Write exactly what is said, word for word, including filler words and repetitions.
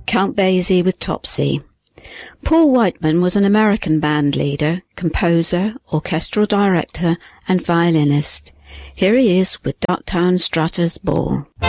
Count Basie with Topsy. Paul Whiteman was an American band leader, composer, orchestral director and violinist. Here he is with Darktown Strutters Ball.